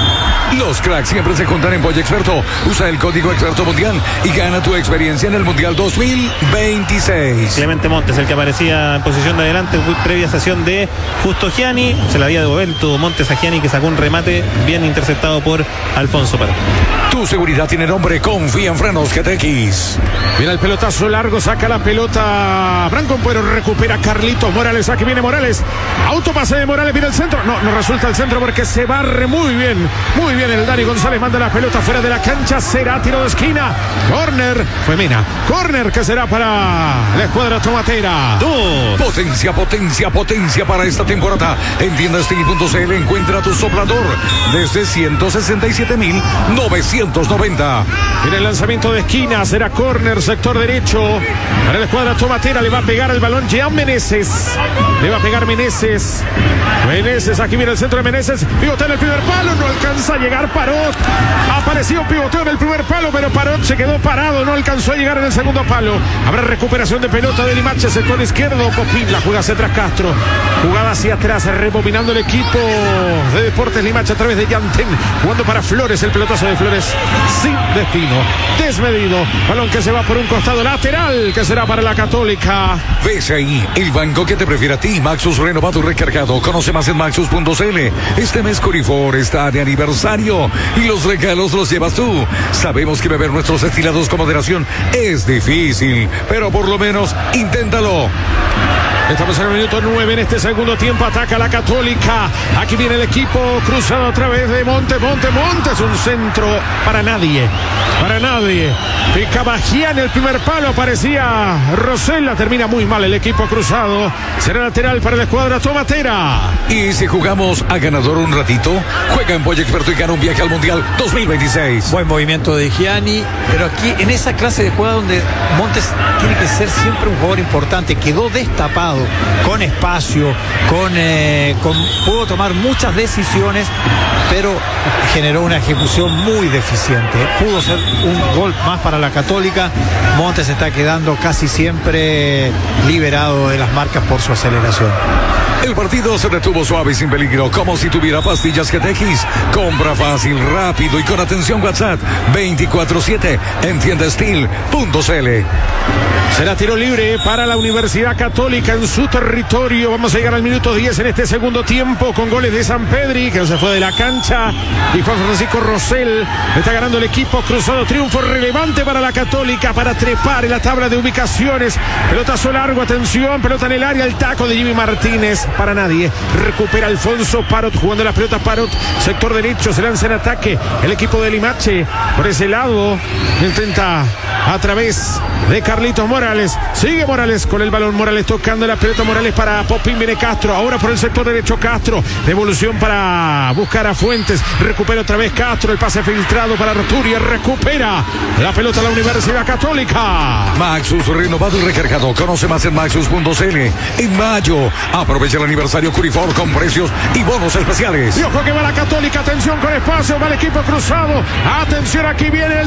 Los cracks siempre se juntan en Pollo Experto. Usa el código Experto Mundial y gana tu experiencia en el Mundial dos mil veintiséis. Clemente Montes, el que aparecía en posición de adelante, previa sesión de Justo Gianni. Se la había devuelto Montes a Gianni, que sacó un remate bien interceptado por Alfonso Parot. Tu seguridad tiene nombre, confía en Frenos G T X. Mira el pelotazo largo, saca la pelota Branco, pero recupera Carlitos Morales. Aquí viene Morales, autopase de Morales, viene el centro. No, no resulta el centro porque se barre muy bien, muy bien el Dani González, manda la pelota fuera de la cancha, será tiro de esquina, corner, fue Mena, corner que será para la escuadra tomatera. Dos. Potencia, potencia, potencia para esta temporada. En tienda steel punto c l encuentra tu soplador desde ciento sesenta y siete mil novecientos noventa. En el lanzamiento de esquina será corner, sector derecho para la escuadra tomatera. Le va a pegar el balón Jean Meneses, le va a pegar Meneses, Meneses, aquí viene el centro de Meneses, pivotea en el primer palo, no alcanza a llegar Parot, apareció pivoteo en el primer palo, pero Parot se quedó parado, no alcanzó a llegar en el segundo palo. Habrá recuperación de pelota de Limache, sector izquierdo, Popín la juega hacia atrás Castro, jugada hacia atrás, rebobinando el equipo de Deportes Limache a través de Yantén, jugando para Flores, el pelotazo de Flores sin destino, desmedido, balón que se va por un costado lateral, que será para la Católica. Ves ahí el banco que te prefiere a ti, Maxus renovado y recargado. Conoce más en maxus punto c l. Este mes Curifor está de aniversario y los regalos los llevas tú. Sabemos que beber nuestros destilados con moderación es difícil, pero por lo menos inténtalo. Estamos en el minuto nueve en este segundo tiempo. Ataca la Católica. Aquí viene el equipo cruzado a través de Monte, Monte, Montes. Un centro para nadie. Para nadie. Picaba Gianni el primer palo. Aparecía Rosella. Termina muy mal el equipo cruzado. Será lateral para la escuadra tomatera. Y si jugamos a ganador un ratito, juega en Pollo Experto y gana un viaje al Mundial dos mil veintiséis. Buen movimiento de Gianni. Pero aquí en esa clase de jugada donde Montes tiene que ser siempre un jugador importante. Quedó destapado, con espacio, con, eh, con pudo tomar muchas decisiones, pero generó una ejecución muy deficiente. Pudo ser un gol más para la Católica. Montes está quedando casi siempre liberado de las marcas por su aceleración. El partido se detuvo suave y sin peligro, como si tuviera pastillas G T X. Compra fácil, rápido y con atención WhatsApp veinticuatro siete en tienda steel punto c l. Será tiro libre para la Universidad Católica en su territorio. Vamos a llegar al minuto diez en este segundo tiempo con goles de Sampedri, que no se fue de la cancha, y Juan Francisco Rosell. Está ganando el equipo cruzado. Triunfo relevante para la Católica para trepar en la tabla de ubicaciones. Pelotazo largo, atención, pelota en el área, el taco de Jimmy Martínez. Para nadie. Recupera Alfonso Parot jugando las pelotas. Parot, sector derecho, se lanza en ataque el equipo de Limache. Por ese lado intenta a través de Carlitos Morales. Sigue Morales con el balón. Morales tocando la pelota. Morales para Popín. Viene Castro. Ahora por el sector derecho Castro. Devolución para buscar a Fuentes. Recupera otra vez Castro. El pase filtrado para Arturia. Recupera la pelota la Universidad Católica. Maxus renovado y recargado. Conoce más en maxus punto c l. En mayo, aprovecha el aniversario Curifor con precios y bonos especiales. Y ojo que va la Católica. Atención con espacio. Va el equipo cruzado. Atención, aquí viene el remate.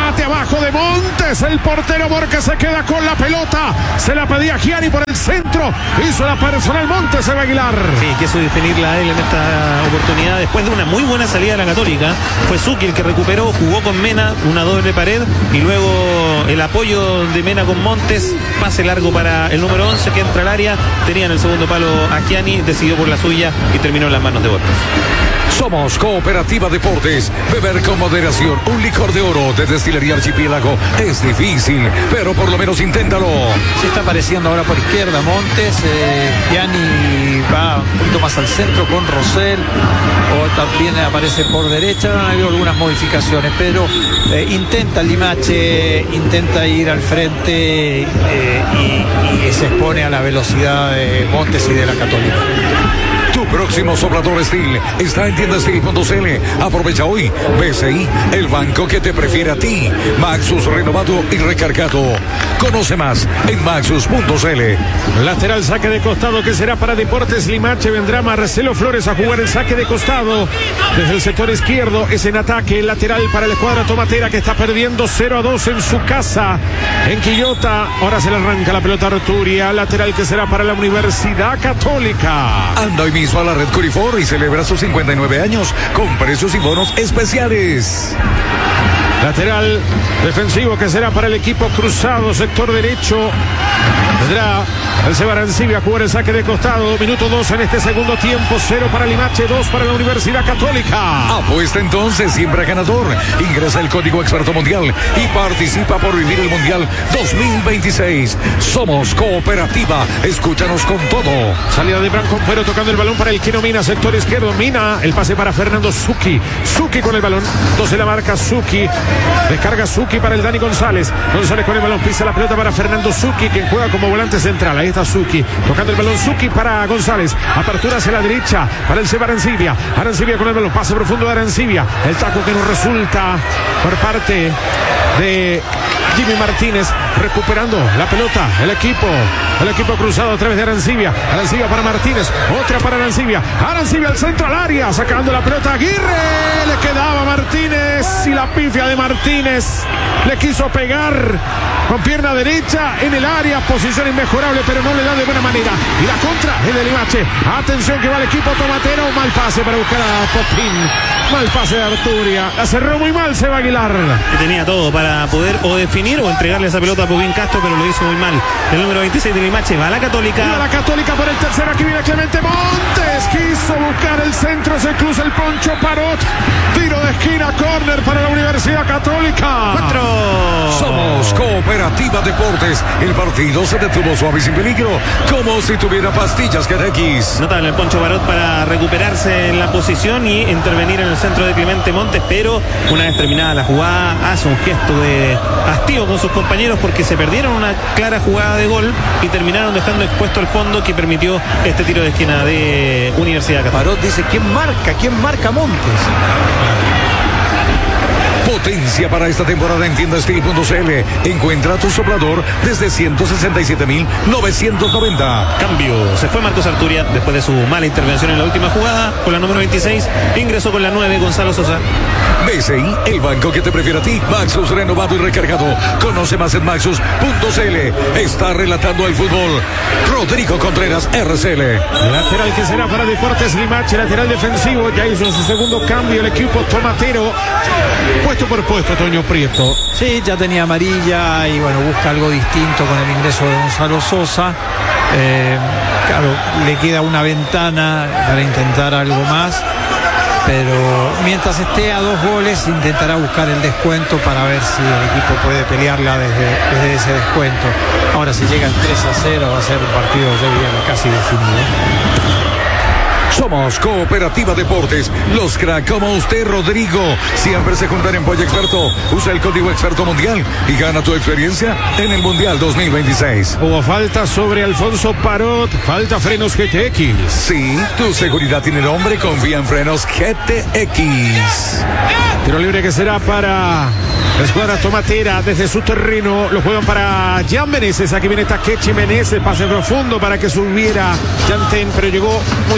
remate abajo de Montes, el portero porque se queda con la pelota. Se la pedía Gianni por el centro. Hizo la personal Montes, Eva Aguilar. Sí, quiso definirla a él en esta oportunidad. Después de una muy buena salida de la Católica, fue Zucchi el que recuperó, jugó con Mena, una doble pared, y luego el apoyo de Mena con Montes, pase largo para el número once que entra al área. Tenía en el segundo palo a Gianni, decidió por la suya y terminó en las manos de Borges. Somos Cooperativa Deportes. Beber con moderación un licor de oro de Destilería Archipiélago es difícil, pero por lo menos inténtalo. Se está apareciendo ahora por izquierda Montes. eh, Gianni va un poquito más al centro con Rosell, o también aparece por derecha. Ha habido algunas modificaciones, pero eh, intenta Limache, intenta ir al frente, eh, y, y se expone a la velocidad de Montes y de la Católica. Tu próximo soplador Steel está en tienda steel punto c l. Aprovecha hoy. B C I, el banco que te prefiere a ti. Maxus renovado y recargado. Conoce más en maxus punto c l. Lateral saque de costado que será para Deportes Limache. Vendrá Marcelo Flores a jugar el saque de costado. Desde el sector izquierdo es en ataque. Lateral para la escuadra tomatera que está perdiendo cero a dos en su casa. En Quillota. Ahora se le arranca la pelota a Arturia. Lateral que será para la Universidad Católica. Anda hoy mismo a la red Curifor y celebra sus cincuenta y nueve años con precios y bonos especiales. Lateral defensivo que será para el equipo cruzado, sector derecho. Vendrá el Seba Arancibia a jugar el saque de costado. Minuto dos en este segundo tiempo. Cero para Limache, dos para la Universidad Católica. Apuesta entonces, siempre ganador. Ingresa el código Experto Mundial y participa por vivir el Mundial dos mil veintiséis. Somos Cooperativa. Escúchanos con todo. Salida de Branco Pero tocando el balón para el Quino Mina, sector izquierdo. Mina, el pase para Fernando Zucchi. Zucchi con el balón. doce la marca Zucchi. Descarga Zucchi para el Dani González. González con el balón. Pisa la pelota para Fernando Zucchi, quien juega como volante central. Ahí está Zucchi. Tocando el balón Zucchi para González. Apertura hacia la derecha para el Seba Arancibia. Arancibia con el balón. Pase profundo de Arancibia. El taco que no resulta por parte de Jimmy Martínez, recuperando la pelota, el equipo, el equipo cruzado a través de Arancibia. Arancibia para Martínez, otra para Arancibia. Arancibia al centro al área, sacando la pelota a Aguirre. Le quedaba Martínez y la pifia de Martínez le quiso pegar con pierna derecha en el área, posición inmejorable, pero no le da de buena manera. Y la contra es de Limache. Atención que va el equipo tomatero. Mal pase para buscar a Popín. Mal pase de Arturia. La cerró muy mal Seba Aguilar. Que tenía todo para poder o definir o entregarle esa pelota a Popín Castro, pero lo hizo muy mal. El número veintiséis de Limache va a la Católica. Y a la Católica por el tercero. Aquí viene Clemente Montes. Quiso buscar el centro. Se cruza el Poncho Parot. Tiro de esquina. Córner para la Universidad Católica. Cuatro. Somos Cooperativa Deportes. El partido se detuvo suave y sin peligro, como si tuviera pastillas X. Notable el Poncho Barot para recuperarse en la posición y intervenir en el centro de Clemente Montes, pero una vez terminada la jugada hace un gesto de hastío con sus compañeros porque se perdieron una clara jugada de gol y terminaron dejando expuesto el fondo que permitió este tiro de esquina de Universidad Católica. Barot dice: ¿quién marca? ¿Quién marca Montes? Potencia para esta temporada en tienda steel punto c l. Encuentra tu soplador desde ciento sesenta y siete mil novecientos noventa. Cambio. Se fue Marcos Arturia después de su mala intervención en la última jugada con la número veintiséis. Ingresó con la nueve Gonzalo Sosa. B C I, el banco que te prefiere a ti. Maxus renovado y recargado. Conoce más en maxus punto c l. Está relatando el fútbol Rodrigo Contreras, R C L. Lateral que será para Deportes Limache. Lateral defensivo. Ya hizo su segundo cambio el equipo tomatero. Puesto por puesto, Toño Prieto. Sí, ya tenía amarilla y bueno, busca algo distinto con el ingreso de Gonzalo Sosa. Eh, claro, le queda una ventana para intentar algo más, pero mientras esté a dos goles intentará buscar el descuento para ver si el equipo puede pelearla desde, desde ese descuento. Ahora si llegan tres a cero va a ser un partido, yo diría, casi definido. Somos Cooperativa Deportes. Los crack como usted, Rodrigo, siempre se juntan en Pollo Experto. Usa el código Experto Mundial y gana tu experiencia en el Mundial dos mil veintiséis. Hubo falta sobre Alfonso Parot. Falta frenos G T X. Sí, tu seguridad tiene nombre. Confía en frenos G T X. Tiro libre que será para la escuadra tomatera desde su terreno. Lo juegan para Jan Meneses. Aquí viene Takechi Meneses. Pase profundo para que subiera Yantén, pero llegó muy tarde. Además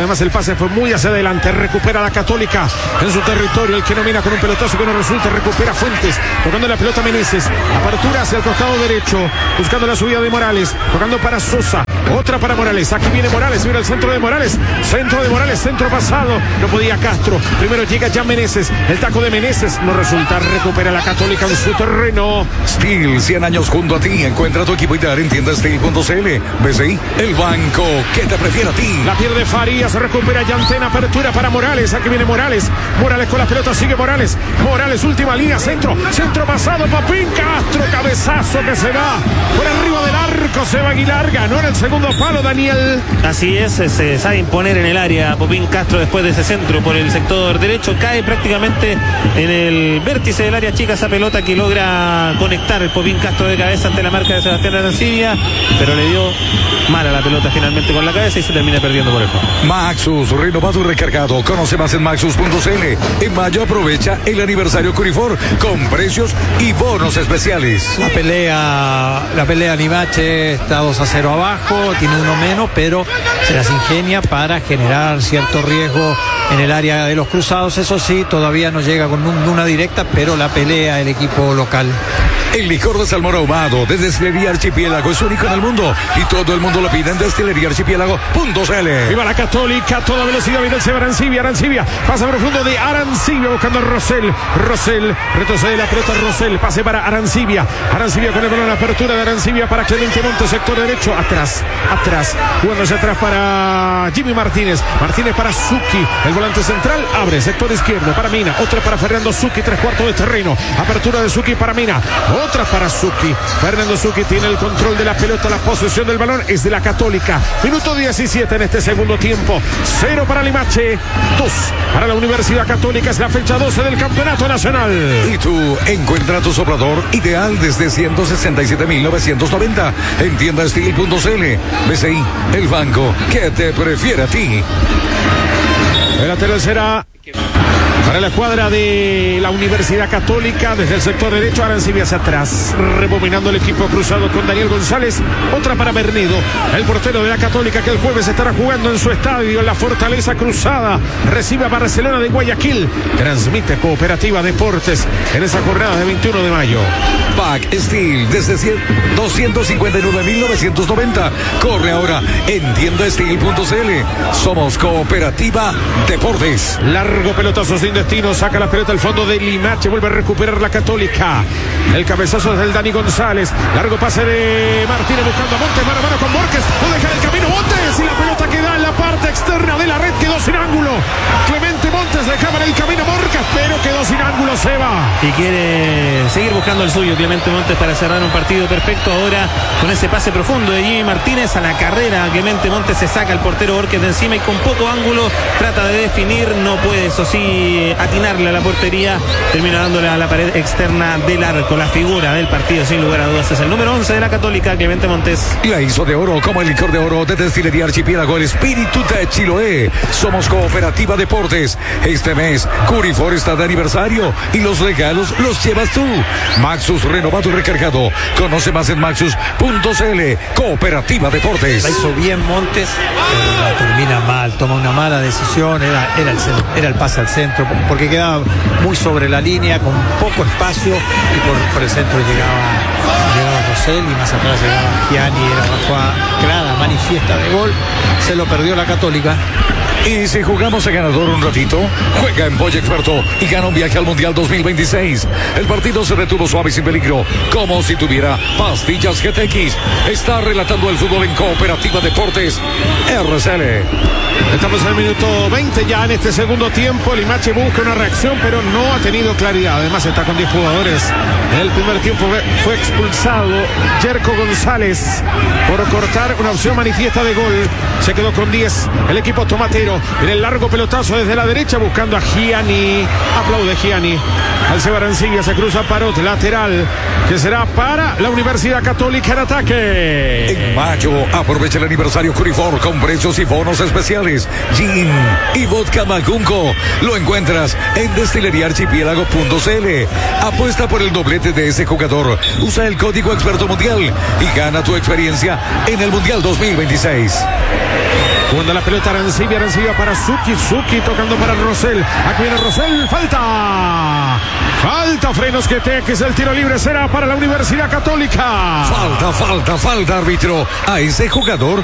Además el pase fue muy hacia adelante. Recupera la Católica en su territorio. El que nomina con un pelotazo que no resulta. Recupera Fuentes. Tocando la pelota Meneses. Apertura hacia el costado derecho. Buscando la subida de Morales. Tocando para Sosa. Otra para Morales. Aquí viene Morales. Mira el centro de Morales. Centro de Morales. Centro pasado. No podía Castro. Primero llega ya Meneses. El taco de Meneses no resulta. Recupera la Católica en su terreno. Steel, cien años junto a ti. Encuentra tu equipo ideal en tienda steel punto c l. B C I, el banco que te prefiere a ti. La pierde Farías. Recupera Yantena. Apertura para Morales. Aquí viene Morales. Morales con la pelota. Sigue Morales. Morales, última línea. Centro. Centro pasado. Popín Castro. Cabezazo que se va por arriba del arco. Se va Aguilar. Ganó en el segundo palo, Daniel. Así es, se sabe imponer en el área Popín Castro después de ese centro por el sector derecho. Cae prácticamente en el vértice del área chica esa pelota que logra conectar el Popín Castro de cabeza ante la marca de Sebastián Arancibia, pero le dio mal a la pelota finalmente con la cabeza y se termina perdiendo por el fondo. Maxus, renovado y recargado. Conoce más en maxus punto c l. En mayo aprovecha el aniversario Curifor con precios y bonos especiales. La pelea, la pelea Limache está dos a cero abajo, tiene uno menos, pero se las ingenia para generar cierto riesgo en el área de los cruzados. Eso sí, todavía no llega con una directa, pero la pelea el equipo local. El licor de salmón ahumado de Destilería Archipiélago es único en el mundo y todo el mundo lo pide en destilería archipiélago punto c l. Viva la Católica, toda velocidad, viene el Seba Arancibia, Arancibia, pasa profundo de Arancibia buscando a Rosell, Rosell, retrocede la pelota Rosell, pase para Arancibia, Arancibia con el balón, apertura de Arancibia para Clemente Montes, sector derecho, atrás, atrás, jugando hacia atrás para Jimmy Martínez, Martínez para Zucchi, el volante central, abre, sector izquierdo para Mina, otra para Fernando Zucchi, tres cuartos de terreno, apertura de Zucchi para Mina, otra para Zucchi, Fernando Zucchi tiene el control de la pelota, la posesión del balón es de la Católica, minuto diecisiete en este segundo tiempo, cero para Limache, dos para la Universidad Católica, es la fecha doce del Campeonato Nacional. Y tú encuentra tu soplador ideal desde ciento sesenta y siete mil novecientos noventa en tienda steel punto c l. B C I, el banco que te prefiere a ti. El lateral será para la escuadra de la Universidad Católica, desde el sector derecho, Arancibia hacia atrás, rebobinando el equipo cruzado con Daniel González, otra para Bernedo, el portero de la Católica que el jueves estará jugando en su estadio, en la Fortaleza Cruzada, recibe a Barcelona de Guayaquil, transmite Cooperativa Deportes en esa jornada de veintiuno de mayo. Pack Steel desde doscientos cincuenta y nueve mil novecientos noventa, corre ahora en tienda steel punto c l. Somos Cooperativa Deportes. Largo pelotazo sin destino, saca la pelota al fondo de Limache, vuelve a recuperar la Católica, el cabezazo es del Dani González, largo pase de Martínez buscando a Montes, mano a mano con Borges, no deja el camino Montes y la pelota queda en la parte externa de la red, quedó sin ángulo, Clemente Montes dejaba en el camino Borges, pero quedó sin ángulo Seba. Y quiere seguir buscando el suyo Clemente Montes para cerrar un partido perfecto ahora con ese pase profundo de Jimmy Martínez a la carrera. Clemente Montes se saca al portero Borges de encima y con poco ángulo trata de definir, no puede eso sí atinarle a la portería, termina dándole a la pared externa del arco. La figura del partido sin lugar a dudas es el número once de la Católica, Clemente Montes. La hizo de oro como el licor de oro de Destilería Archipiélago, el espíritu de Chiloé. Somos Cooperativa Deportes. Este mes Curifor está de aniversario y los regalos los llevas tú. Maxus renovado y recargado. Conoce más en maxus punto c l. Cooperativa Deportes. La hizo bien Montes, pero la termina mal, toma una mala decisión, era, era, el, era el pase al centro, porque quedaba muy sobre la línea, con poco espacio, y por, por el centro llegaba, llegaba Rosell y más atrás llegaba Gianni, era una jugada clara, manifiesta de gol, se lo perdió la Católica. Y si jugamos a ganador un ratito, juega en Boy Experto y gana un viaje al Mundial dos mil veintiséis. El partido se detuvo suave y sin peligro, como si tuviera pastillas G T X. Está relatando el fútbol en Cooperativa Deportes R C L. Estamos en el minuto veinte ya en este segundo tiempo. Limache busca una reacción, pero no ha tenido claridad. Además está con diez jugadores. En el primer tiempo fue expulsado Jerko González por cortar una opción manifiesta de gol. Se quedó con diez el equipo tomatero. En el largo pelotazo desde la derecha buscando a Gianni. Aplaude Gianni. Al Seba Arancibia se cruza Parot, lateral, que será para la Universidad Católica en ataque. En mayo aprovecha el aniversario Curifor con precios y bonos especiales. Gin y vodka Macunco lo encuentras en destilería archipiélago punto c l. Apuesta por el doblete de ese jugador. Usa el código Experto Mundial y gana tu experiencia en el Mundial dos mil veintiséis. Jugando la pelota Arancibia, Arancibia para Suki, Suki tocando para Rosell. Aquí viene Rosell, falta. Falta, frenos que te, que es el tiro libre, será para la Universidad Católica. Falta, falta, falta, árbitro. A ese jugador